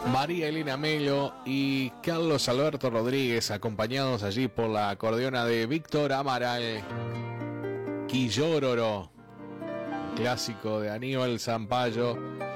María Elena Melo y Carlos Alberto Rodríguez, acompañados allí por la acordeona de Víctor Amaral. Quillóroro, clásico de Aníbal Zampayo.